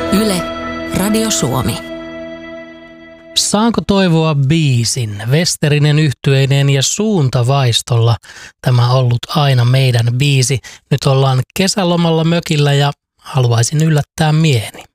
Yle, Radio Suomi. Saanko toivoa biisin? Westerinen yhtyeineen ja suuntavaistolla tämä ollut aina meidän biisi. Nyt ollaan kesälomalla mökillä ja haluaisin yllättää mieheni.